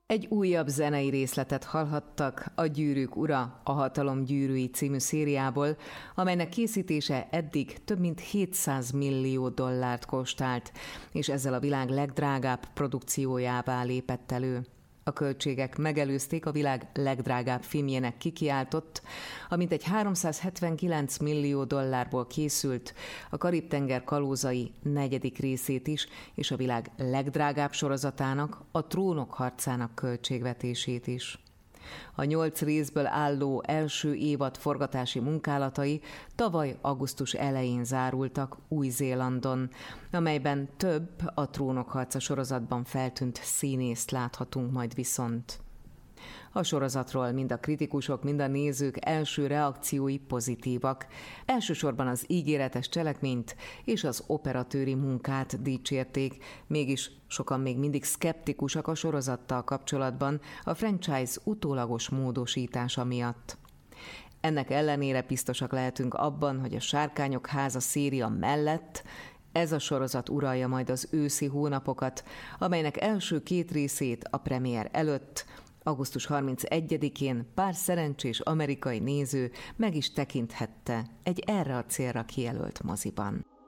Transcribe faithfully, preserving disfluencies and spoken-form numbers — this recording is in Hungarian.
Egy újabb zenei részletet hallhattak a Gyűrűk ura, a Hatalom gyűrűi című szériából, amelynek készítése eddig több mint hétszáz millió dollárt kostált, és ezzel a világ legdrágább produkciójává lépett elő. A költségek megelőzték a világ legdrágább filmjének kikiáltott, amint egy háromszázhetvenkilenc millió dollárból készült, a Karib-tenger kalózai negyedik részét is, és a világ legdrágább sorozatának, a Trónok harcának költségvetését is. A nyolc részből álló első évad forgatási munkálatai tavaly augusztus elején zárultak Új-Zélandon, amelyben több a Trónok harca sorozatban feltűnt színészt láthatunk majd viszont. A sorozatról mind a kritikusok, mind a nézők első reakciói pozitívak. Elsősorban az ígéretes cselekményt és az operatőri munkát dicsérték, mégis sokan még mindig szkeptikusak a sorozattal kapcsolatban a franchise utólagos módosítása miatt. Ennek ellenére biztosak lehetünk abban, hogy a Sárkányok háza széria mellett ez a sorozat uralja majd az őszi hónapokat, amelynek első két részét a premier előtt, augusztus harmincegyedikén pár szerencsés amerikai néző meg is tekinthette egy erre a célra kijelölt moziban.